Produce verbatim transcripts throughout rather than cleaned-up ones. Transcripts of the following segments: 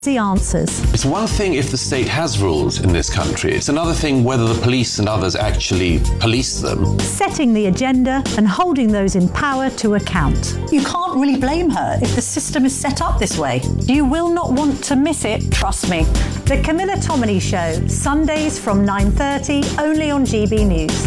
The answers. It's one thing if the state has rules in this country. It's another thing whether the police and others actually police them. Setting the agenda and holding those in power to account. You can't really blame her if the system is set up this way. You will not want to miss it, trust me. The Camilla Tominey Show, Sundays from nine thirty, only on G B News.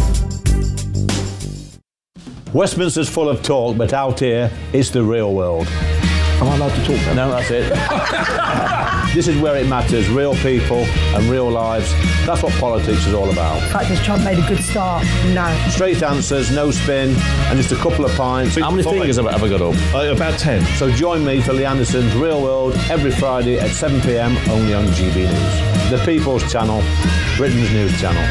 Westminster's full of talk, but out here, it's the real world. Am I allowed to talk then? No, that's it. This is where it matters, real people and real lives. That's what politics is all about. The fact is Trump made a good start, no. Straight answers, no spin, and just a couple of pints. How many fingers have I ever got up? Uh, about ten. So join me for Lee Anderson's Real World every Friday at seven p m only on G B News. The People's Channel, Britain's news channel.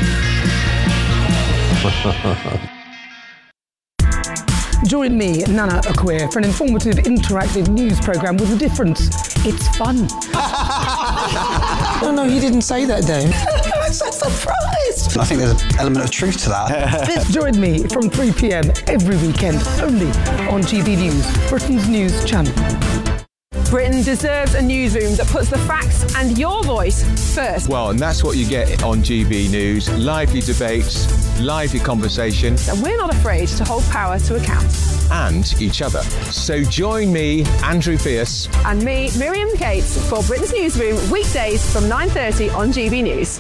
Join me, Nana Akua, for an informative, interactive news programme with a difference. It's fun. No, no, he didn't say that, Dave. I'm so surprised. I think there's an element of truth to that. Join me from three p m every weekend, only on G B News, Britain's news channel. Britain deserves a newsroom that puts the facts and your voice first. Well, and that's what you get on G B News. Lively debates, lively conversation. And we're not afraid to hold power to account. And each other. So join me, Andrew Pierce. And me, Miriam Cates, for Britain's Newsroom, weekdays from nine thirty on G B News.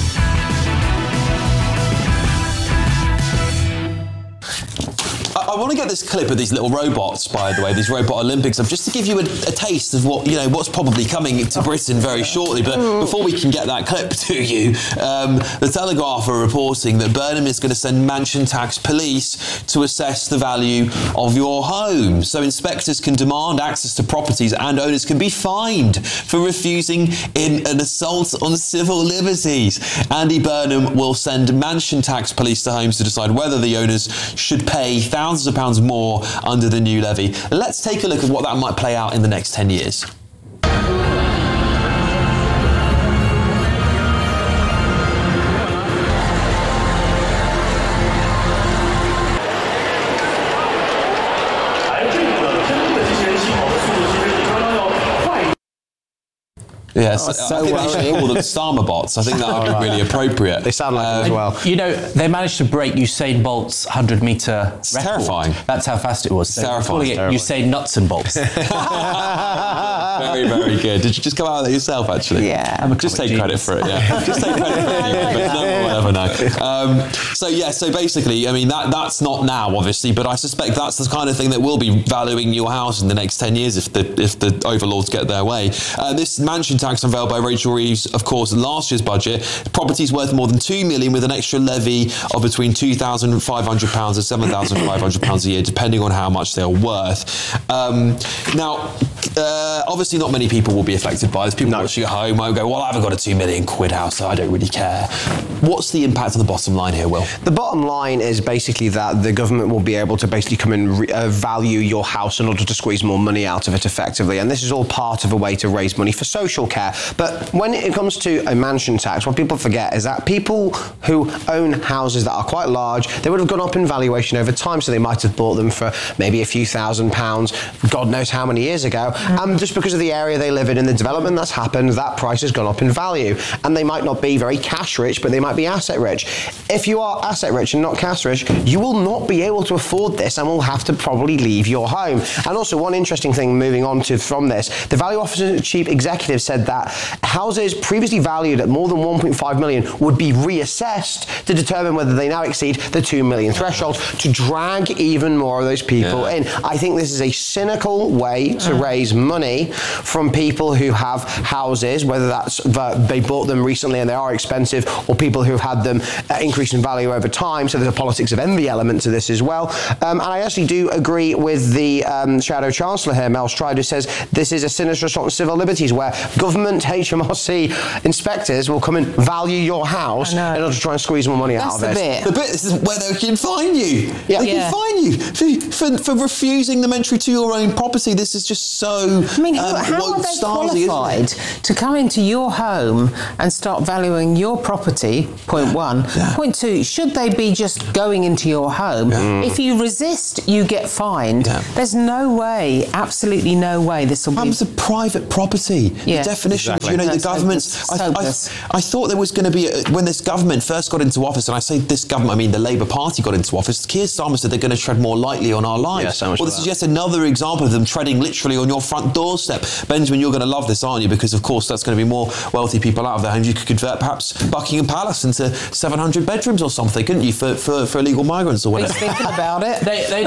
I want to get this clip of these little robots, by the way, these robot Olympics, just to give you a, a taste of what, you know, what's probably coming to Britain very shortly. But before we can get that clip to you, um, the Telegraph are reporting that Burnham is going to send mansion tax police to assess the value of your home. So inspectors can demand access to properties and owners can be fined for refusing in an assault on civil liberties. Andy Burnham will send mansion tax police to homes to decide whether the owners should pay thousands of pounds more under the new levy. Let's take a look at what that might play out in the next ten years. Yes, oh, so I think well. they should call them Starmer bots. I think that would be really appropriate. They sound like um, them as well. You know, they managed to break Usain Bolt's one hundred metre It's record. terrifying. That's how fast it was. It's so terrifying. Calling it terrifying. Usain Nuts and Bolts. Very, very good. Did you just come out with that yourself, actually? Yeah. I'm a just take genius. credit for it, yeah. Just take credit for it, but no one will ever know. Um, so, yeah, so basically, I mean, that that's not now, obviously, but I suspect that's the kind of thing that will be valuing your house in the next ten years if the if the overlords get their way. Uh, this mansion tax unveiled by Rachel Reeves, of course, in last year's budget, properties worth more than two million pounds with an extra levy of between two thousand five hundred pounds and seven thousand five hundred pounds a year, depending on how much they're worth. Um, now, uh, obviously not many people will be affected by this. People no. watching at home might go, well, I haven't got a two million quid house, so I don't really care. What's the impact on the bottom line here, Will? The bottom line is basically that the government will be able to basically come and re- uh, value your house in order to squeeze more money out of it effectively. And this is all part of a way to raise money for social care. But when it comes to a mansion tax, what people forget is that people who own houses that are quite large, they would have gone up in valuation over time, so they might have bought them for maybe a few thousand pounds, God knows how many years ago. And um, just because of the area they live in and the development that's happened, that price has gone up in value. And they might not be very cash rich, but they might be asset rich. If you are asset rich and not cash rich, you will not be able to afford this and will have to probably leave your home. And also one interesting thing moving on to from this, the Value Officer Chief Executive said that houses previously valued at more than one point five million would be reassessed to determine whether they now exceed the two million threshold to drag even more of those people yeah. in. I think this is a cynical way to uh. raise money from people who have houses, whether that's that they bought them recently and they are expensive, or people who have had them uh, increase in value over time. So there's a politics of envy element to this as well. Um, and I actually do agree with the um, Shadow Chancellor here, Mel Stride, who says this is a sinister assault on civil liberties where government H M R C inspectors will come and value your house in order to try and squeeze more money That's out of the it. Bit. The bit this is where they can fine you. Yeah. They yeah. can fine you for, for, for refusing them entry to your own property. This is just so no. I mean, who, um, how are they Stasi, qualified to come into your home and start valuing your property? Point one. Yeah. Point two, should they be just going into your home? Yeah. If you resist, you get fined. Yeah. There's no way, absolutely no way this will be... Comes of private property. Yeah. The definition, Exactly. you know, No, the so government's... hopeless, I, I, hopeless. I thought there was going to be, a, when this government first got into office, and I say this government, I mean the Labour Party got into office, Keir Starmer said they're going to tread more lightly on our lives. Yeah, so much well, for this is that. yet another example of them treading literally on your front doorstep. Benjamin, you're going to love this, aren't you? Because, of course, that's going to be more wealthy people out of their homes. You could convert perhaps Buckingham Palace into seven hundred bedrooms or something, couldn't you, for, for, for illegal migrants or whatever? He's thinking about it. They, they,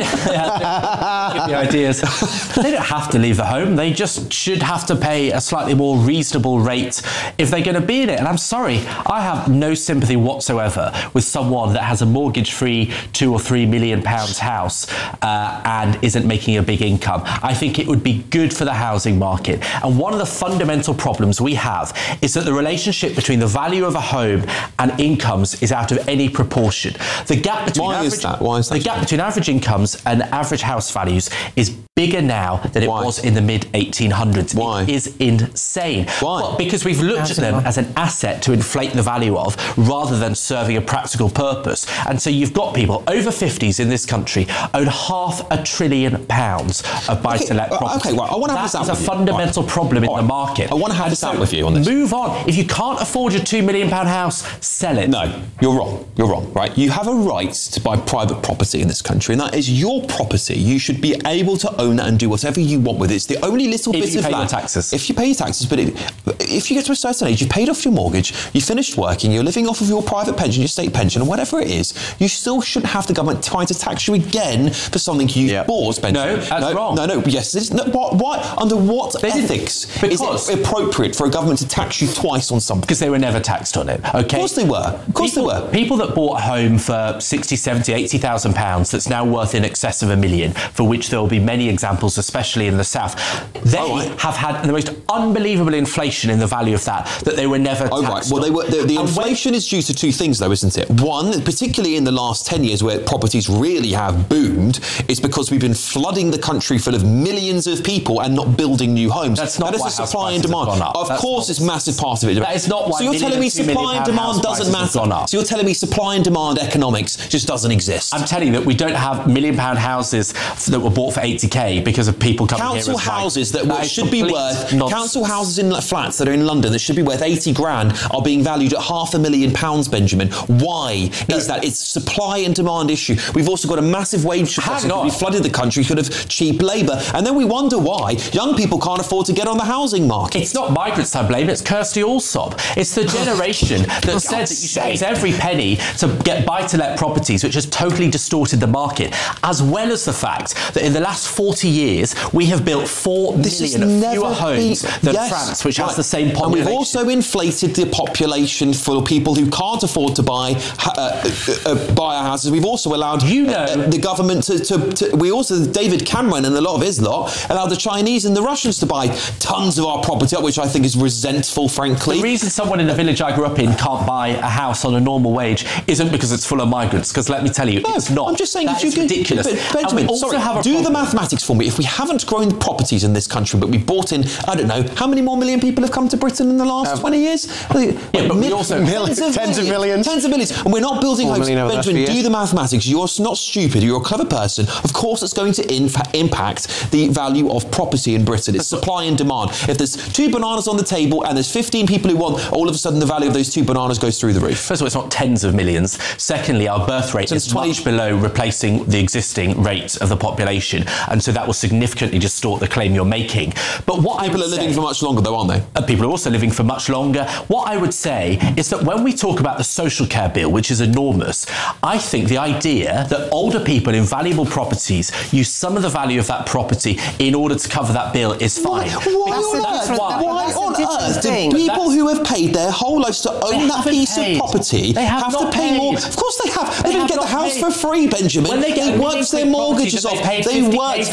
yeah, give me ideas. They don't have to leave the home. They just should have to pay a slightly more reasonable rate if they're going to be in it. And I'm sorry, I have no sympathy whatsoever with someone that has a mortgage-free two or three million pounds house uh, and isn't making a big income. I think it would be good for the housing market. And one of the fundamental problems we have is that the relationship between the value of a home and incomes is out of any proportion. The gap between Why average, is that? Why is that? The gap between average incomes and average house values is bigger now than it Why? was in the mid eighteen hundreds. Why? It is insane. Why? Well, because we've looked at them as an asset to inflate the value of rather than serving a practical purpose. And so you've got people over fifties in this country own half a trillion pounds of buy-to-let Okay, uh, property. okay, right, I wanna have That this out is a with you. fundamental Right. problem in All the right. market. I wanna have And this so out with you on this. Move on. If you can't afford your two million pound house, sell it. No, you're wrong. You're wrong, right? You have a right to buy private property in this country, and that is your property. You should be able to own that and do whatever you want with it. It's the only little If bit you of pay your land. taxes. If you pay your taxes, but it, if you get to a certain age, you've paid off your mortgage, you finished working, you're living off of your private pension, your state pension, or whatever it is, you still shouldn't have the government trying to tax you again for something you Yeah. bought, Benjamin. No, that's no, wrong. No, no, yes, it is. No, why, why, under what They didn't- ethics because- is it appropriate for a government to tax you twice on something? Because they were never taxed on it, okay? Of course they were. Of course people, they were. People that bought a home for sixty, seventy, eighty thousand pounds that's now worth in excess of a million, for which there will be many examples, especially in the south, they Oh, right. have had the most unbelievable inflation in the value of that, that they were never Oh, taxed right. Well, on. they were, the, the And when- inflation is due to two things, though, isn't it? One, particularly in the last ten years, where properties really have boomed, is because we've been flooding the country full of millions of people and not building new homes. That's not that is why a house supply and prices have demand. gone up. Of That's course, not- it's a massive part of it. That is not why So you're million telling me and two million supply and pound demand house doesn't prices have matter. gone up. So you're telling me supply and demand economics just doesn't exist. I'm telling you that we don't have million pound houses that were bought for eighty k because of people coming here. Council as like- houses that, were- is should be complete worth nonsense. council houses in flats that are in London that should be worth eighty grand are being valued at half a million pounds, Benjamin. Why is that? It's a supply and demand issue. We've also got a massive wage crisis. on. We flooded the country because of cheap labour, and then we wonder why young people can't afford to get on the housing market. It's not migrants to blame, it's Kirsty Allsop. It's the generation that said that you should use every penny to get buy-to-let properties, which has totally distorted the market, as well as the fact that in the last forty years, we have built four This has million never fewer homes been- than Yes, France, which right. has the same And population. we've also inflated the population for people who can't afford to buy uh, uh, uh, buy our houses. We've also allowed You know- uh, the government to, to, to. We also, David Cameron and a lot of his lot, allowed the Chinese and the Russians to buy tons of our property, which I think is resentful, frankly. The reason someone in the village I grew up in can't buy a house on a normal wage isn't because it's full of migrants, because let me tell you, No, it's not. I'm just saying, that if you is can, ridiculous. But And we Benjamin, also sorry, have a do the problem. mathematics for me. If we haven't grown properties in this country, but we bought in, I don't know, how many more million people have come to Britain in the last twenty years? Yeah, but we also- Millions, tens of millions. Tens of millions. And we're not building Four homes. million over the last Benjamin, few do years. the mathematics. You're not stupid. You're a clever person. Of course, it's going to infa- impact the value of property in Britain. It's supply and demand. If there's two bananas on the table and there's fifteen people who want, all of a sudden the value of those two bananas goes through the roof. First of all, it's not tens of millions. Secondly, our birth rate So is it's twenty much below replacing the existing rate of the population, and so that will significantly distort the claim you're making. But what I People would are living say- for much longer, though, aren't they? and people are also living for much longer. What I would say is that when we talk about the social care bill, which is enormous, I think the idea that older people in valuable properties use some of the value of that property in order to cover that bill is fine. Why, Because on that's earth, why- why That's a on different earth do thing. people That's- who have paid their whole lives to They own that haven't piece paid. of property They have to not pay paid. more? Of course they have. They, They didn't have get the not house paid. for free, Benjamin. When they get a they million worked their quid property mortgages that off. they paid They fifty K worked. for,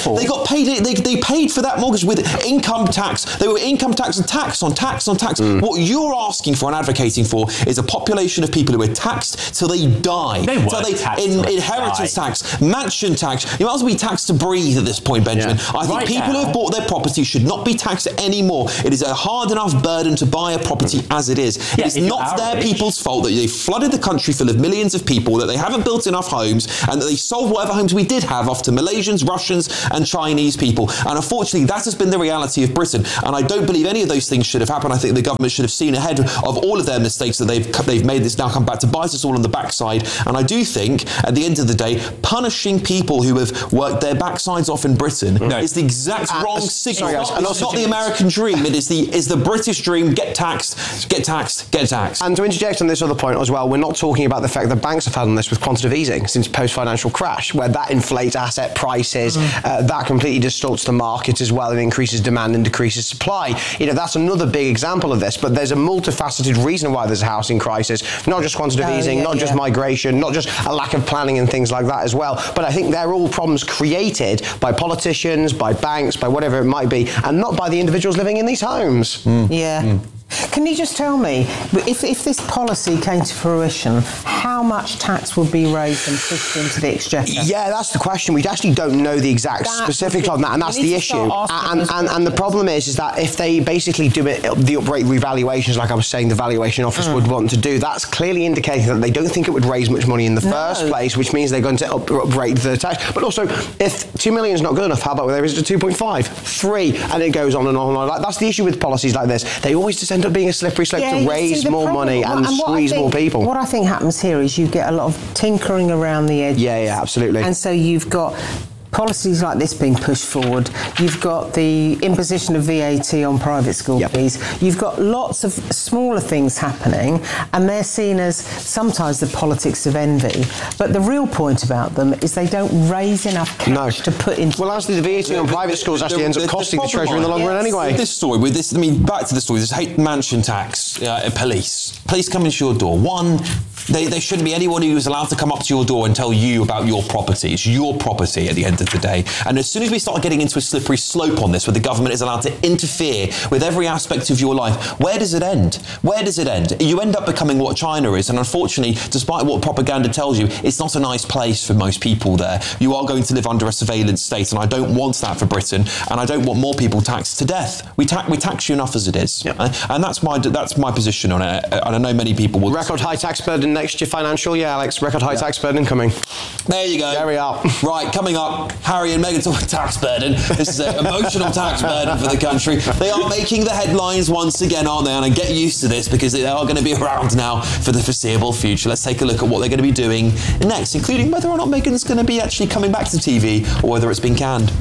for. They got paid. They, they paid for that mortgage with income tax. They were income tax and tax on tax on tax. Mm. What you're asking for and advocating for is a population of people who are taxed till they die. They so they taxed in, till inheritance die. tax, mansion tax. You might as well be taxed to breathe at this point, Benjamin. Yeah. I think right people now. who have bought their property should not be taxed anymore. It is a hard enough burden to buy a property as it is. Yeah, it's not their rich. people's fault that they flooded the country full of millions of people, that they haven't built enough homes, and that they sold whatever homes we did have off to Malaysians, Russians, and Chinese people. And unfortunately, that has been the reality of Britain. And I don't believe any of those things should have happened. I think the government should have seen ahead of all of their mistakes that they've they've made. This now come back to bite us all on the backside. And I do think, at the end of the day, punishing people who have worked their backsides off in Britain no. is the exact uh, wrong signal. Sorry, guys, it's not the American dream. It is the is the British dream. Get taxed, get taxed, get taxed. And to interject on this other point as well, we're not talking about the fact that banks have had on this with quantitative easing since post-financial crash, where that inflates asset prices, mm. uh, that completely distorts the market as well and increases demand and decreases supply. You know, that's another big example of this, but there's a multifaceted reason why there's a housing crisis, not just quantitative oh, easing, yeah, not yeah. just migration, not just a lack of planning and things like that as well, but I think they're all problems created by politicians, by banks, by whatever it might be, and not by the individuals living in these homes. Mm. Yeah. Mm. Can you just tell me, if, if this policy came to fruition, how much tax would be raised and pushed into the exchequer? Yeah, that's the question. We actually don't know the exact that specifics on that, and that's the issue. And, and, and the problem is, is that if they basically do it, the uprate revaluations, like I was saying, the valuation office mm. would want to do, that's clearly indicating that they don't think it would raise much money in the no. first place, which means they're going to up, uprate the tax. But also, if two million is not good enough, how about there is a two point five, three, and it goes on and on and on. Like, that's the issue with policies like this. They always just end up being a slippery slope yeah, to raise more problem. money and, and squeeze think, more people. What I think happens here is you get a lot of tinkering around the edges. Yeah, yeah, absolutely. And so you've got policies like this being pushed forward. You've got the imposition of V A T on private school yep. fees. You've got lots of smaller things happening, and they're seen as sometimes the politics of envy. But the real point about them is they don't raise enough cash no. to put into... Well, actually, the V A T on private schools actually the, ends up the, costing the, the Treasury in the long yes. run anyway. This story, with this, I mean, back to the story, this hate mansion tax, uh, police. Police come into your door. One, They, there shouldn't be anyone who's allowed to come up to your door and tell you about your property. It's your property at the end of the day. And as soon as we start getting into a slippery slope on this, where the government is allowed to interfere with every aspect of your life, where does it end? Where does it end? You end up becoming what China is. And unfortunately, despite what propaganda tells you, it's not a nice place for most people there. You are going to live under a surveillance state, and I don't want that for Britain. And I don't want more people taxed to death. We, ta- we tax you enough as it is. Yep. Uh, and that's my that's my position on it. And I know many people will... Record high tax burden next year financial, yeah, Alex. Record high yeah. tax burden coming. There you go. There we are. Right, coming up, Harry and Meghan talk tax burden. This is an emotional tax burden for the country. They are making the headlines once again, aren't they? And I get used to this because they are going to be around now for the foreseeable future. Let's take a look at what they're going to be doing next, including whether or not Meghan's going to be actually coming back to T V or whether it's been canned.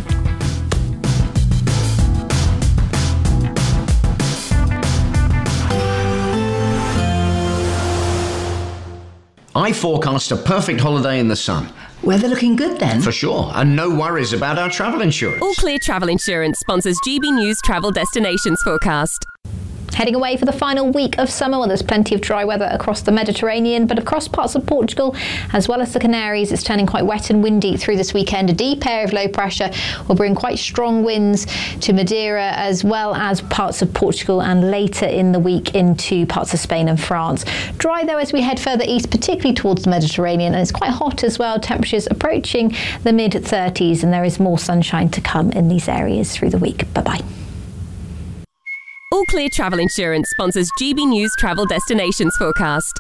I forecast a perfect holiday in the sun. Weather looking good then? For sure, and no worries about our travel insurance. All Clear Travel Insurance sponsors G B News Travel Destinations Forecast. Heading away for the final week of summer. Well, there's plenty of dry weather across the Mediterranean, but across parts of Portugal, as well as the Canaries, it's turning quite wet and windy through this weekend. A deep area of low pressure will bring quite strong winds to Madeira, as well as parts of Portugal, and later in the week into parts of Spain and France. Dry, though, as we head further east, particularly towards the Mediterranean, and it's quite hot as well. Temperatures approaching the mid thirties, and there is more sunshine to come in these areas through the week. Bye-bye. All Clear Travel Insurance sponsors G B News Travel Destinations Forecast.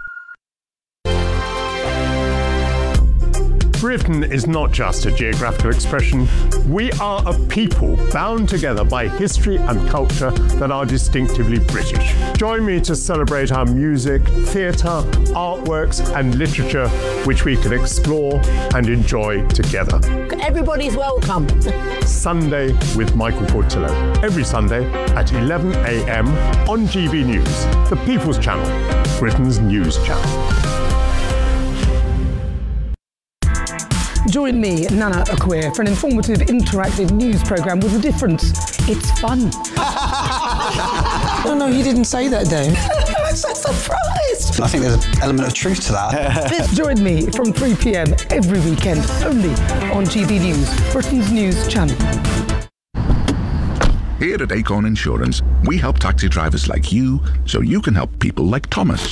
Britain is not just a geographical expression. We are a people bound together by history and culture that are distinctively British. Join me to celebrate our music, theatre, artworks and literature, which we can explore and enjoy together. Everybody's welcome. Sunday with Michael Portillo. Every Sunday at eleven a.m. on G B News, the People's Channel, Britain's news channel. Join me, Nana Akua, for an informative, interactive news programme with a difference. It's fun. No, no, he didn't say that, Dave. I'm so surprised. I think there's an element of truth to that. Join me from three p m every weekend, only on G B News, Britain's news channel. Here at Acorn Insurance, we help taxi drivers like you so you can help people like Thomas.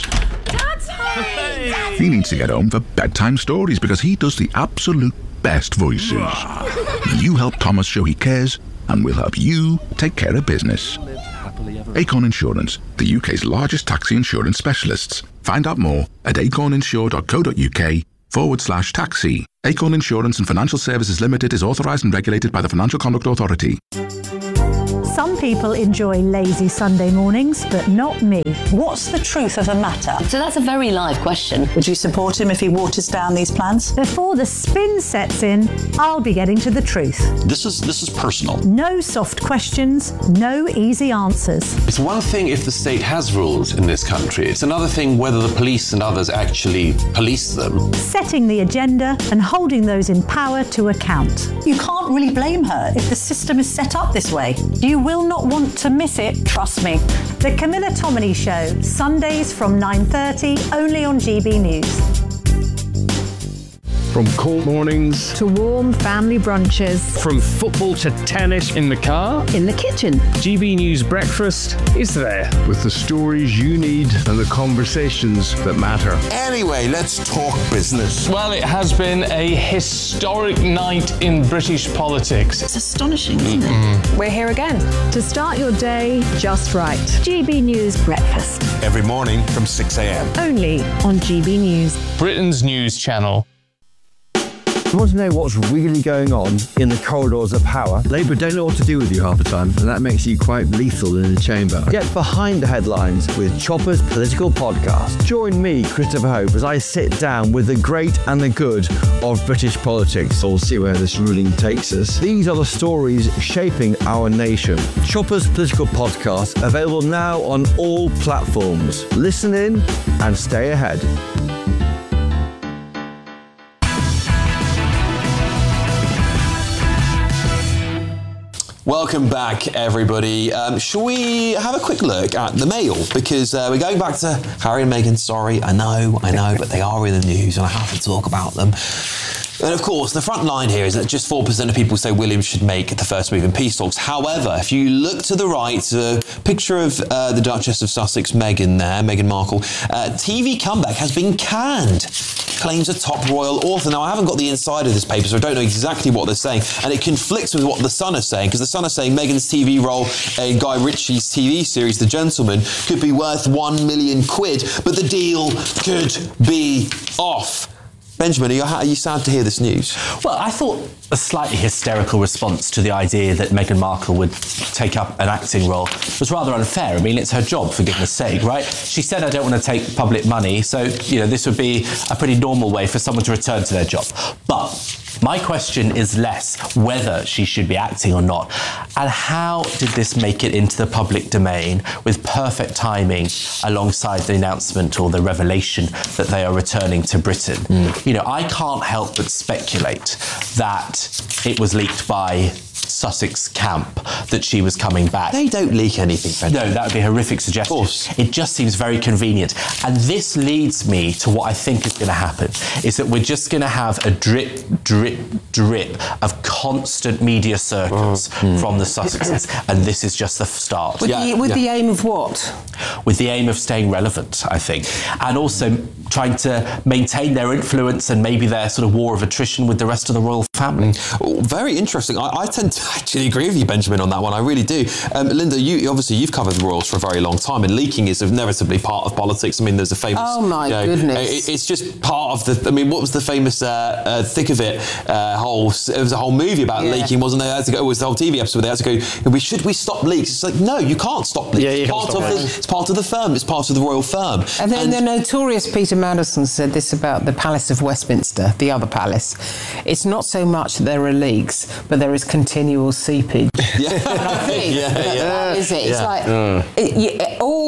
He needs to get home for bedtime stories because he does the absolute best voices. You help Thomas show he cares, and we'll help you take care of business. Acorn Insurance, the U K's largest taxi insurance specialists. Find out more at acorninsure.co.uk forward slash taxi. Acorn Insurance and Financial Services Limited is authorised and regulated by the Financial Conduct Authority. Some people enjoy lazy Sunday mornings, but not me. What's the truth of the matter? So that's a very live question. Would you support him if he waters down these plans? Before the spin sets in, I'll be getting to the truth. This is this is personal. No soft questions, no easy answers. It's one thing if the state has rules in this country. It's another thing whether the police and others actually police them. Setting the agenda and holding those in power to account. You can't really blame her if the system is set up this way. You will not want to miss it, trust me. The Camilla Tominey Show, Sundays from nine thirty, only on G B News. From cold mornings to warm family brunches. From football to tennis in the car. In the kitchen. G B News Breakfast is there. With the stories you need and the conversations that matter. Anyway, let's talk business. Well, it has been a historic night in British politics. It's astonishing, isn't mm-hmm. it? We're here again. To start your day just right. G B News Breakfast. Every morning from six a m. Only on G B News. Britain's news channel. You want to know what's really going on in the corridors of power? Labour don't know what to do with you half the time, and that makes you quite lethal in the chamber. Get behind the headlines with Chopper's Political Podcast. Join me, Christopher Hope, as I sit down with the great and the good of British politics. We'll see where this ruling takes us. These are the stories shaping our nation. Chopper's Political Podcast, available now on all platforms. Listen in and stay ahead. Welcome back, everybody. Um, shall we have a quick look at the Mail? Because uh, we're going back to Harry and Meghan. Sorry, I know, I know, but they are in the news and I have to talk about them. And of course, the front line here is that just four percent of people say William should make the first move in peace talks. However, if you look to the right, a picture of uh, the Duchess of Sussex, Meghan there, Meghan Markle, uh, T V comeback has been canned, claims a top royal author. Now, I haven't got the inside of this paper, so I don't know exactly what they're saying, and it conflicts with what The Sun is saying, because The Sun is saying Meghan's T V role in Guy Ritchie's T V series, The Gentleman, could be worth one million quid, but the deal could be off. Benjamin, are you, are you sad to hear this news? Well, I thought a slightly hysterical response to the idea that Meghan Markle would take up an acting role was rather unfair. I mean, it's her job, for goodness sake, right? She said, I don't want to take public money, so, you know, this would be a pretty normal way for someone to return to their job. But my question is less whether she should be acting or not, and how did this make it into the public domain with perfect timing alongside the announcement or the revelation that they are returning to Britain. Mm. You know, I can't help but speculate that it was leaked by Sussex camp that she was coming back. They don't leak anything, Benjamin. No, that would be a horrific suggestion. Of course. It just seems very convenient. And this leads me to what I think is going to happen, is that we're just going to have a drip, drip, drip of constant media circles oh. mm. from the Sussexes. And this is just the start. With, yeah, the, with yeah. the aim of what? With the aim of staying relevant, I think. And also trying to maintain their influence and maybe their sort of war of attrition with the rest of the royal family. Oh, very interesting. I, I tend to actually agree with you, Benjamin, on that one. I really do. Um, Linda, you obviously you've covered the royals for a very long time, and leaking is inevitably part of politics. I mean, there's a famous. Oh my you know, goodness! It, it's just part of the. I mean, what was the famous uh, uh, thick of it uh, whole? It was a whole movie about yeah. leaking, wasn't there? They had to go. It was the whole T V episode. They had to go. We should we stop leaks? It's like no, you can't stop leaks. Yeah, you it's can't part stop of it. the, It's part of the firm. It's part of the royal firm. And then and the notorious Peter Madison said this about the Palace of Westminster, the other palace. It's not so much that there are leaks, but there is continual seepage. Yeah, and I think yeah, that, yeah. that is it. It's yeah. like mm. it, you, all royal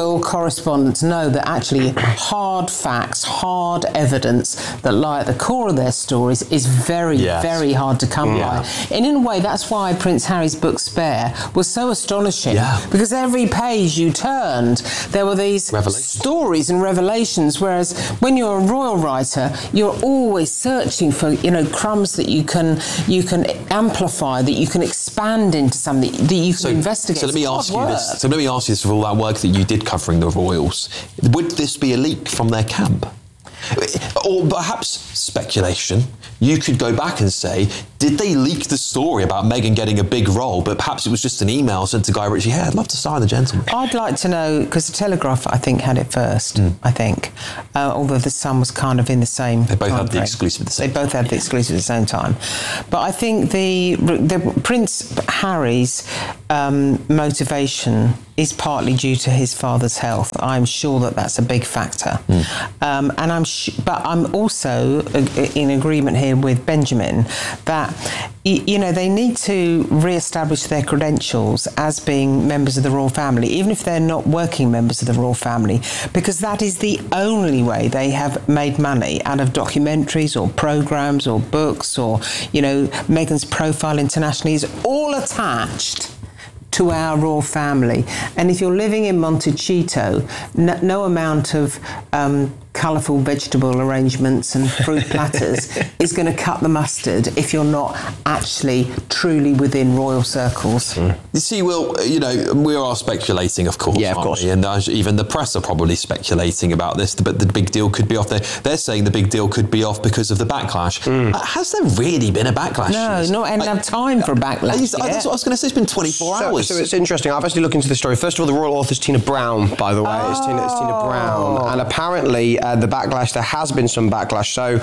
royal correspondents know that actually hard facts, hard evidence that lie at the core of their stories is very, Yes. very hard to come Yeah. by. And in a way, that's why Prince Harry's book Spare was so astonishing. Yeah. Because every page you turned, there were these stories and revelations, whereas when you're a royal writer, you're always searching for, you know, crumbs that you can you can amplify, that you can expand into something, that you can investigate. So let me It's ask hard you work. this. So let me ask you this: with all that work that you did covering the royals, would this be a leak from their camp? Or perhaps speculation. You could go back and say, did they leak the story about Meghan getting a big role, but perhaps it was just an email sent to Guy Ritchie, hey, I'd love to star in The Gentleman. I'd like to know, because the Telegraph, I think, had it first, Mm. I think, uh, although The Sun was kind of in the same They both time had the frame. exclusive at the same They both had the exclusive at the same time. But I think the, the Prince Harry's um, motivation is partly due to his father's health. I'm sure that that's a big factor. Mm. Um, and I'm sh- but I'm also uh, in agreement here with Benjamin that y- you know they need to re-establish their credentials as being members of the royal family, even if they're not working members of the royal family, because that is the only way they have made money out of documentaries or programs or books, or you know Meghan's profile internationally is all attached to our royal family. And if you're living in Montecito, no, no amount of um, colourful vegetable arrangements and fruit platters is going to cut the mustard if you're not actually truly within royal circles. Mm. You see, Will, you know, we are speculating, of course. Yeah, of course. And uh, even the press are probably speculating about this, but the big deal could be off there. They're saying the big deal could be off because of the backlash. Mm. Uh, has there really been a backlash? No, not enough time for a backlash. I, that's yet. what I was going to say. It's been twenty-four So, hours. so it's interesting. I've actually looked into the story. First of all, the royal author's Tina Brown, by the way. Oh. It's, Tina, it's Tina Brown. And apparently, uh, the backlash, there has been some backlash. So,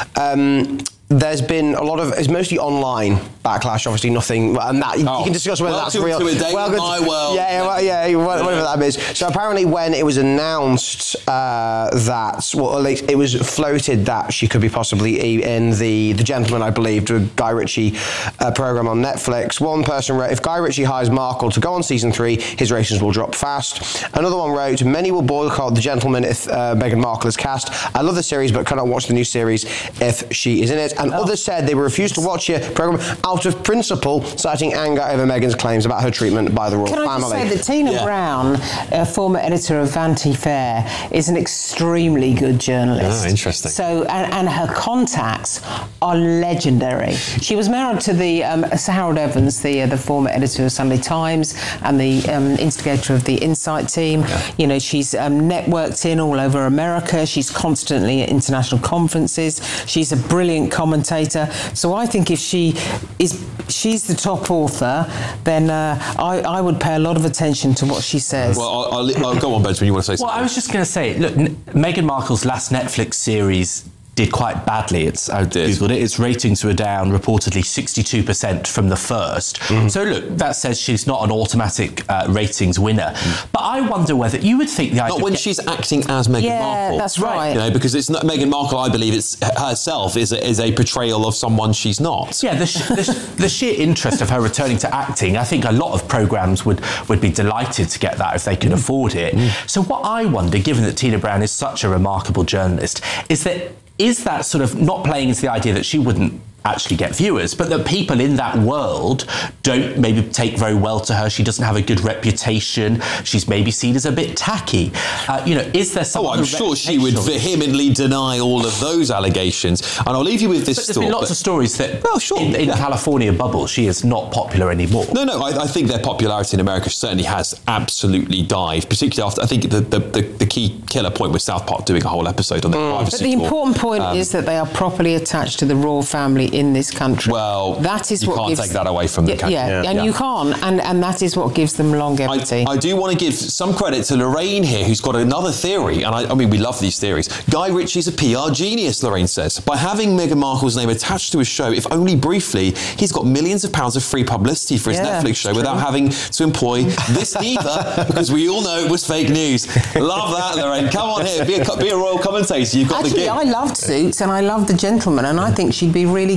um, there's been a lot of, it's mostly online backlash, obviously nothing, and that, Oh. you can discuss whether Welcome that's real. to a day in Welcome my to- world. Yeah, yeah, well, yeah, whatever that is. So apparently when it was announced uh, that, well, at least it was floated that she could be possibly in the, the Gentleman, I believe, to a Guy Ritchie uh, programme on Netflix. One person wrote, if Guy Ritchie hires Markle to go on season three, his ratings will drop fast. Another one wrote, many will boycott The Gentleman if uh, Meghan Markle is cast. I love the series, but cannot watch the new series if she is in it. And others said they refused to watch your programme out of principle, citing anger over Meghan's claims about her treatment by the royal Can I family. just say that Tina Yeah. Brown, a former editor of Vanity Fair, is an extremely good journalist. Ah, interesting. So, and, and her contacts are legendary. She was married to the um, Sir Harold Evans, the uh, the former editor of Sunday Times and the um, instigator of the Insight team. Yeah. You know, she's um, networked in all over America. She's constantly at international conferences. She's a brilliant commentator. So I think if she is, she's the top author, then uh, I, I would pay a lot of attention to what she says. Well, I'll, I'll, I'll go on, Benjamin. You want to say Well, something? I was just going to say, look, N- Meghan Markle's last Netflix series did quite badly. It's I googled it. Its ratings were down reportedly sixty-two percent from the first. Mm. So look, that says she's not an automatic uh, ratings winner. Mm. But I wonder whether you would think the idea. Not when she's acting as Meghan Yeah, Markle. that's right. You know, because it's not Meghan Markle. I believe it's herself is a, is a portrayal of someone she's not. Yeah, the, sh- the, sh- the sheer interest of her returning to acting, I think a lot of programmes would, would be delighted to get that if they could afford it. Mm. So what I wonder, given that Tina Brown is such a remarkable journalist, is that is that sort of not playing into the idea that she wouldn't actually get viewers, but that people in that world don't maybe take very well to her. She doesn't have a good reputation. She's maybe seen as a bit tacky. Uh, you know, is there some Oh, I'm other sure she would reputational- vehemently deny all of those allegations. And I'll leave you with this But there's thought. been lots but- of stories that Well, sure, in, in yeah. California bubble, she is not popular anymore. No, no, I, I think their popularity in America certainly has absolutely dived, particularly after, I think the, the, the, the key killer point was South Park doing a whole episode on their But privacy the tour. important point Um, is that they are properly attached to the royal family in this country. Well, that is you what can't gives, take that away from them, Yeah, can you? yeah, Yeah. and Yeah. you can't, and, and that is what gives them longevity. I do want to give some credit to Lorraine here, who's got another theory, and I, I mean, we love these theories. Guy Ritchie's a P R genius, Lorraine says. By having Meghan Markle's name attached to his show, if only briefly, he's got millions of pounds of free publicity for his Yeah, Netflix show it's without true. having to employ this diva, because we all know it was fake news. Love that, Lorraine. Come on here, be a, be a royal commentator. You've got the Actually, gig. I loved Suits and I loved The Gentleman, and I think she'd be really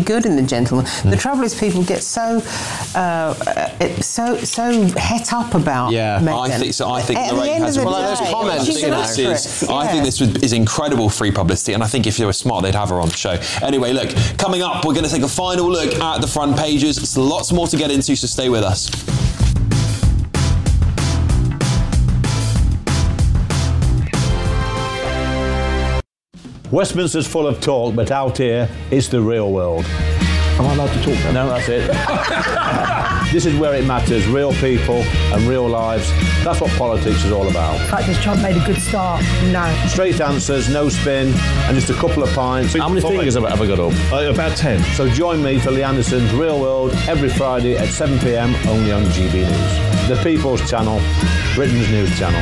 good in The Gentleman. Mm. The trouble is people get so uh, so so het up about yeah. Meghan. I think so. I think At the the end has of the well, day, those comments. she's an This is, actress, I yeah. think this was, is incredible free publicity, and I think if they were smart, they'd have her on the show. Anyway, look, coming up, we're going to take a final look at the front pages. There's lots more to get into, so stay with us. Westminster's full of talk, but out here, it's the real world. Am I allowed to talk then? No, that's it. This is where it matters, real people and real lives. That's what politics is all about. The fact is Trump made a good start. No. Straight answers, no spin, and just a couple of pints. How many fingers have I ever got up? Uh, about ten. So join me for Lee Anderson's Real World every Friday at seven p m only on G B News. The People's Channel, Britain's news channel.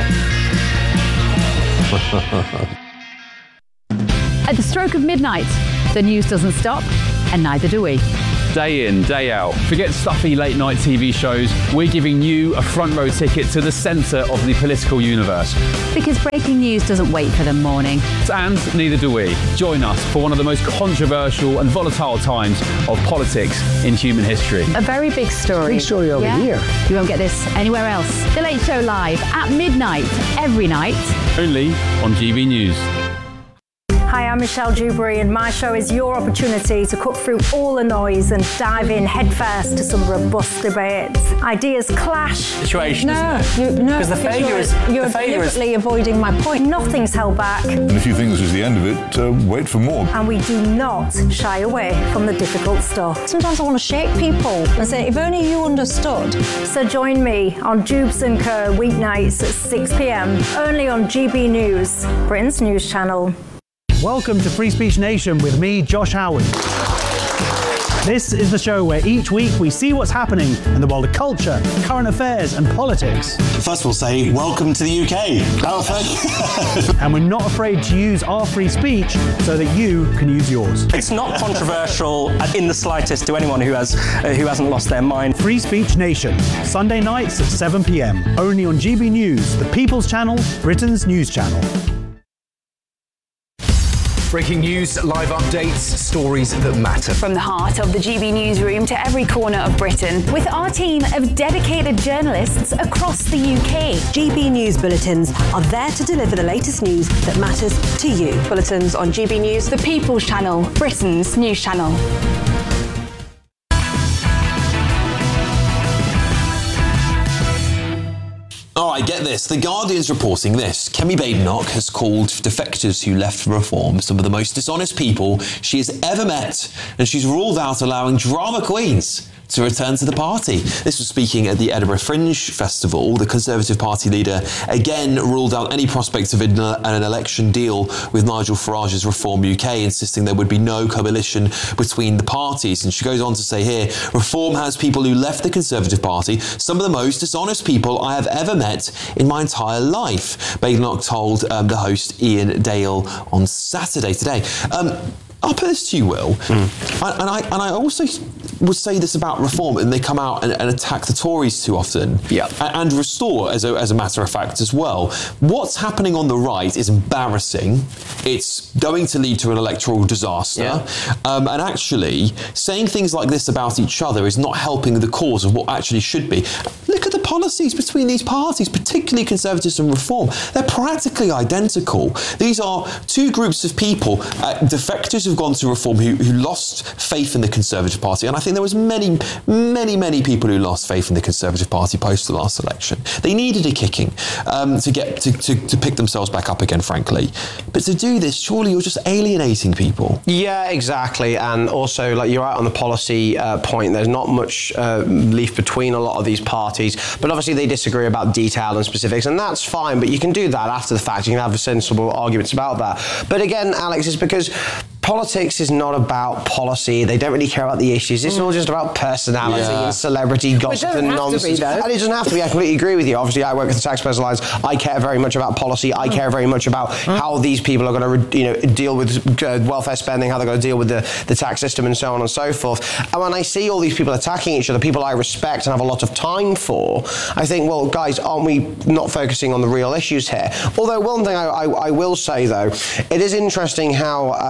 At the stroke of midnight, the news doesn't stop, and neither do we. Day in, day out. Forget stuffy late night T V shows. We're giving you a front row ticket to the centre of the political universe. Because breaking news doesn't wait for the morning. And neither do we. Join us for one of the most controversial and volatile times of politics in human history. A very big story. Big story over yeah? here. You won't get this anywhere else. The Late Show live at midnight every night. Only on G B News. Hi, I'm Michelle Dewberry, and my show is your opportunity to cut through all the noise and dive in headfirst to some robust debates. Ideas clash. Situation, no, isn't it? you, no, Because the failure you're, is you're the failure deliberately is avoiding my point. Nothing's held back, And if you think this is the end of it, uh, wait for more. and we do not shy away from the difficult stuff. Sometimes I want to shake people and say, if only you understood. So join me on Jubes and Co weeknights at six p m only on G B News, Britain's news channel. Welcome to Free Speech Nation with me, Josh Howard. This is the show where each week we see what's happening in the world of culture, current affairs and politics. First we'll say, welcome to the U K. Oh, thank you. And we're not afraid to use our free speech so that you can use yours. It's not controversial in the slightest to anyone who has uh, who hasn't lost their mind. Free Speech Nation, Sunday nights at seven p m only on G B News, the People's Channel, Britain's news channel. Breaking news, live updates, stories that matter. From the heart of the G B newsroom to every corner of Britain, with our team of dedicated journalists across the U K. G B News bulletins are there to deliver the latest news that matters to you. Bulletins on G B News, the People's Channel, Britain's news channel. All right, get this. The Guardian's reporting this. Kemi Badenoch has called defectors who left for Reform some of the most dishonest people she has ever met, and she's ruled out allowing drama queens to return to the party. This was speaking at the Edinburgh Fringe Festival. The Conservative Party leader again ruled out any prospect of an election deal with Nigel Farage's Reform U K, insisting there would be no coalition between the parties. And she goes on to say here, Reform has people who left the Conservative Party, some of the most dishonest people I have ever met in my entire life. Badenoch told um, the host Ian Dale on Saturday today. Um, I'll put this to you, Will, mm. and I and I also would say this about Reform, and they come out and, and attack the Tories too often, yeah, and, and Restore as a, as a matter of fact as well. What's happening on the right is embarrassing. It's going to lead to an electoral disaster, yeah. um, and actually saying things like this about each other is not helping the cause of what actually should be. Look at the policies between these parties, particularly Conservatives and Reform. They're practically identical. These are two groups of people, uh, defectors who've gone to Reform who, who lost faith in the Conservative Party, and I think there was many, many, many people who lost faith in the Conservative Party post the last election. They needed a kicking um, to get to, to, to pick themselves back up again, frankly. But to do this, surely you're just alienating people. Yeah, exactly. And also, like, you're out on the policy uh, point. There's not much uh, leaf between a lot of these parties, but obviously they disagree about detail and specifics, and that's fine. But you can do that after the fact. You can have sensible arguments about that. But again, Alex, it's because politics is not about policy. They don't really care about the issues. It's mm. all just about personality yeah. and celebrity gossip and nonsense. Be, and it doesn't have to be. I completely agree with you. Obviously, I work with the Taxpayers Alliance. I care very much about policy. I mm. care very much about mm. how these people are going to, you know, deal with uh, welfare spending, how they're going to deal with the, the tax system, and so on and so forth. And when I see all these people attacking each other, people I respect and have a lot of time for, I think, well, guys, aren't we not focusing on the real issues here? Although one thing I, I, I will say, though, it is interesting how uh, Kemi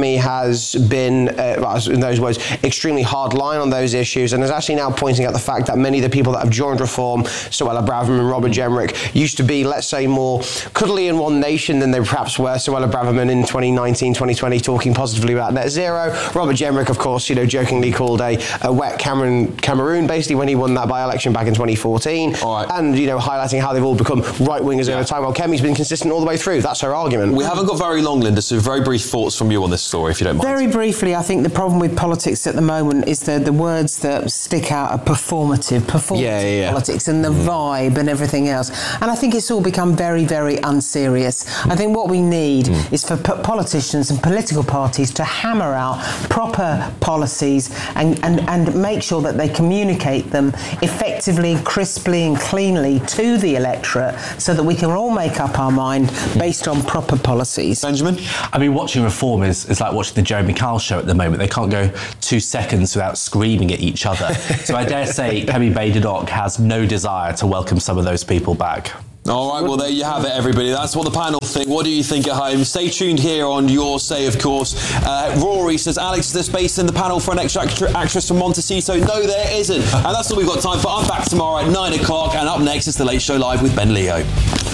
Kemi has been, uh, well, in those words, extremely hard line on those issues, and is actually now pointing out the fact that many of the people that have joined Reform, Suella Braverman and Robert Jenrick, used to be, let's say, more cuddly in One Nation than they perhaps were. Suella Braverman in twenty nineteen, twenty twenty, talking positively about net zero. Robert Jenrick, of course, you know, jokingly called a, a wet Cameron, Cameroon, basically, when he won that by-election back in twenty fourteen. All right. And, you know, highlighting how they've all become right-wingers yeah. over time. Well, Kemi's been consistent all the way through. That's her argument. We haven't got very long, Linda, so very brief thoughts from you on this story, if you don't mind. Very briefly, I think the problem with politics at the moment is the, the words that stick out are performative, performative yeah, yeah, yeah. politics and the mm. vibe and everything else. And I think it's all become very, very unserious. I think what we need mm. is for p- politicians and political parties to hammer out proper policies and, and, and make sure that they communicate them effectively, crisply and cleanly to the electorate so that we can all make up our mind based on proper policies. Benjamin? I mean, watching Reform is, is like watching the Jeremy Kyle show at the moment. They can't go two seconds without screaming at each other. So I dare say Kemi Badenoch has no desire to welcome some of those people back. All right, well, there you have it, everybody. That's what the panel think. What do you think at home? Stay tuned here on Your Say, of course. Uh, Rory says, Alex, is there space in the panel for an extra actress from Montecito? No, there isn't. And that's all we've got time for. I'm back tomorrow at nine o'clock, and up next is The Late Show Live with Ben Leo.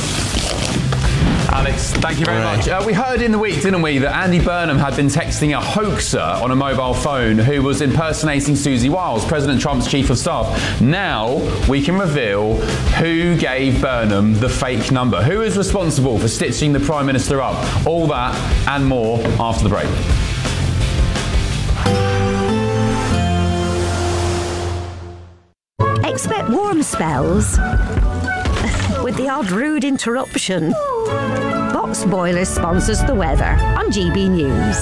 Alex, thank you very right. much. Uh, we heard in the week, didn't we, that Andy Burnham had been texting a hoaxer on a mobile phone who was impersonating Susie Wiles, President Trump's chief of staff. Now we can reveal who gave Burnham the fake number. Who is responsible for stitching the Prime Minister up? All that and more after the break. Expect warm spells with the odd rude interruption. Box Boilers sponsors the weather on G B News.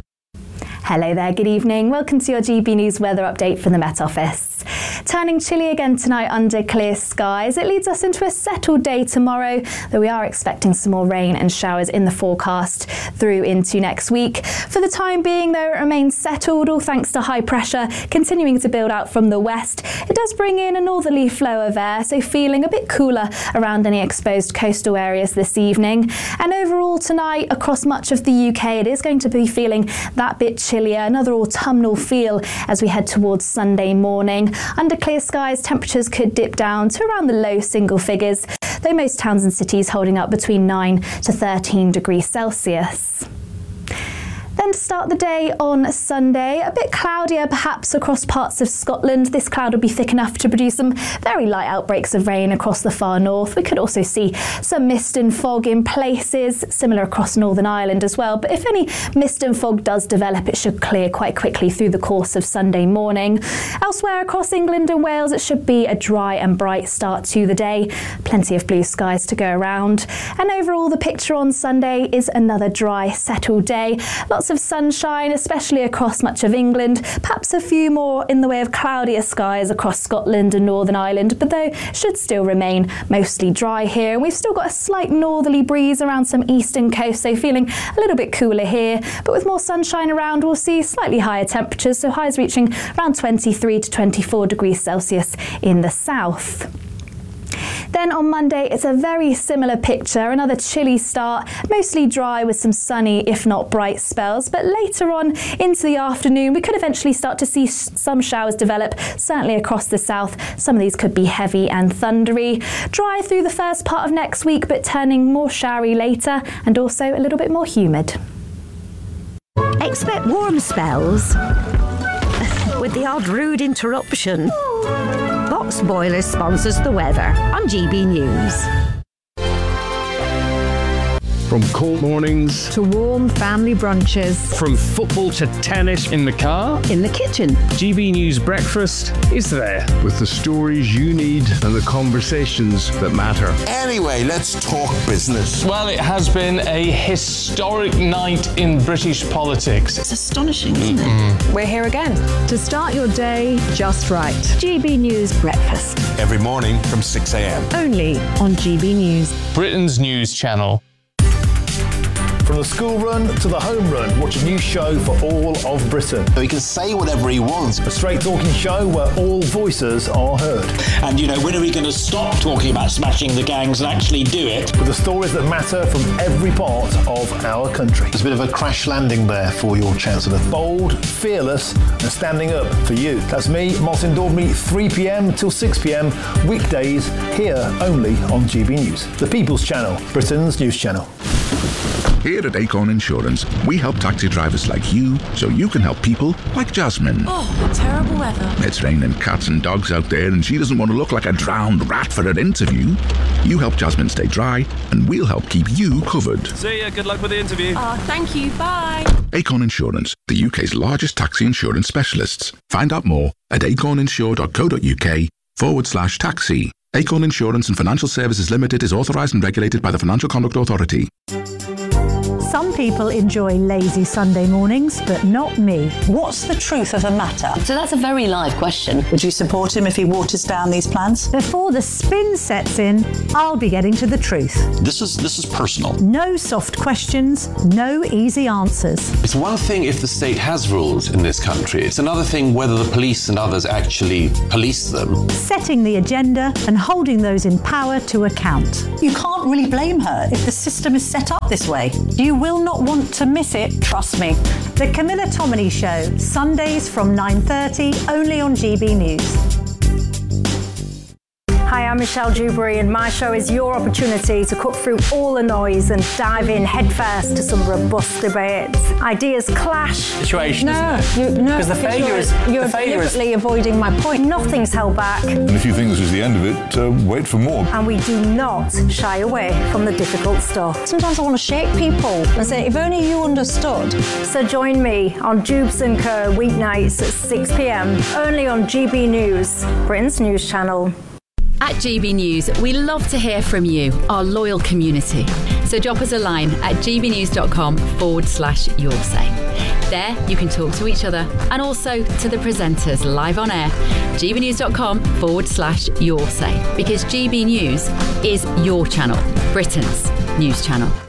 Hello there, good evening. Welcome to your G B News weather update from the Met Office. Turning chilly again tonight under clear skies. It leads us into a settled day tomorrow, though we are expecting some more rain and showers in the forecast through into next week. For the time being, though, it remains settled, all thanks to high pressure continuing to build out from the west. It does bring in a northerly flow of air, so feeling a bit cooler around any exposed coastal areas this evening. And overall tonight, across much of the U K, it is going to be feeling that bit chillier, another autumnal feel as we head towards Sunday morning. Under clear skies, temperatures could dip down to around the low single figures, though most towns and cities holding up between nine to thirteen degrees Celsius. Then to start the day on Sunday, a bit cloudier perhaps across parts of Scotland. This cloud will be thick enough to produce some very light outbreaks of rain across the far north. We could also see some mist and fog in places, similar across Northern Ireland as well. But if any mist and fog does develop, it should clear quite quickly through the course of Sunday morning. Elsewhere across England and Wales, it should be a dry and bright start to the day. Plenty of blue skies to go around. And overall, the picture on Sunday is another dry, settled day. Lots of sunshine, especially across much of England. Perhaps a few more in the way of cloudier skies across Scotland and Northern Ireland, but though should still remain mostly dry here. And we've still got a slight northerly breeze around some eastern coast, so feeling a little bit cooler here. But with more sunshine around, we'll see slightly higher temperatures, so highs reaching around twenty-three to twenty-four degrees Celsius in the south. Then on Monday, it's a very similar picture, another chilly start, mostly dry with some sunny, if not bright spells. But later on into the afternoon, we could eventually start to see sh- some showers develop, certainly across the south. Some of these could be heavy and thundery. Dry through the first part of next week, but turning more showery later and also a little bit more humid. Expect warm spells with the odd rude interruption. Box Boilers sponsors the weather on G B News. From cold mornings to warm family brunches, from football to tennis in the car, in the kitchen, G B News Breakfast is there with the stories you need and the conversations that matter. Anyway, let's talk business. Well, it has been a historic night in British politics. It's astonishing, isn't mm-hmm. it? We're here again to start your day just right. G B News Breakfast. Every morning from six a.m. Only on G B News. Britain's news channel. From the school run to the home run, watch a new show for all of Britain. He can say whatever he wants. A straight talking show where all voices are heard. And, you know, when are we going to stop talking about smashing the gangs and actually do it? With the stories that matter from every part of our country. There's a bit of a crash landing there for your Chancellor. Bold, fearless, and standing up for you. That's me, Martin Daubney, three p.m. till six p.m. weekdays, here only on G B News, the People's Channel, Britain's news channel. Here at Acorn Insurance, we help taxi drivers like you so you can help people like Jasmine. Oh, terrible weather. It's raining cats and dogs out there and she doesn't want to look like a drowned rat for an interview. You help Jasmine stay dry and we'll help keep you covered. See ya, good luck with the interview. Oh, thank you, bye. Acorn Insurance, the U K's largest taxi insurance specialists. Find out more at acorninsure.co.uk forward slash taxi. Acorn Insurance and Financial Services Limited is authorised and regulated by the Financial Conduct Authority. Some people enjoy lazy Sunday mornings, but not me. What's the truth of the matter? So that's a very live question. Would you support him if he waters down these plans? Before the spin sets in, I'll be getting to the truth. This is this is personal. No soft questions, no easy answers. It's one thing if the state has rules in this country. It's another thing whether the police and others actually police them. Setting the agenda and holding those in power to account. You can't really blame her if the system is set up this way. You will not want to miss it, trust me. The Camilla Tominey Show, Sundays from nine thirty, only on G B News. Hi, I'm Michelle Dewberry and my show is your opportunity to cut through all the noise and dive in headfirst to some robust debates. Ideas clash. Situation, no, isn't it? You, no, because the failure you're, is you're the failure deliberately is... avoiding my point. Nothing's held back. And if you think this is the end of it, uh, wait for more. And we do not shy away from the difficult stuff. Sometimes I want to shake people and say, if only you understood. So join me on Dubes and Kerr weeknights at six p.m. only on G B News, Britain's news channel. At G B News, we love to hear from you, our loyal community. So drop us a line at gbnews.com forward slash your say. There, you can talk to each other and also to the presenters live on air. gbnews.com forward slash your say. Because G B News is your channel, Britain's news channel.